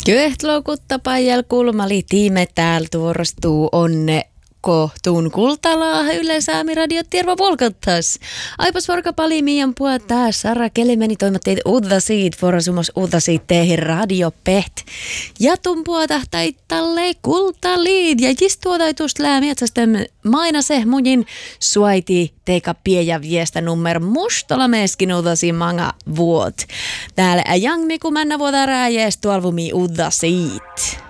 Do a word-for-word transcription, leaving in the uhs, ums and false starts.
Köhtloukutta pajal kulmali tiime täällä tuorastuu onne kohtuun kultalaa Yle Saami Radio Terva volkattas. Aipas varka pali mian puhutaan Sara Kelemeni toimatteet uutta siitä forasumas uutta siitä teihin Radio Peht. Ja tun puhutaan taitalle kultaliid ja jistuotaitus läämiätsästämme maina se mujin suaiti teika pieja viestä nummer mustola meskin uudasi manga vuot. Täällä jangmi kun mennä vuoda rääjäs tuolvumi uutta siitä.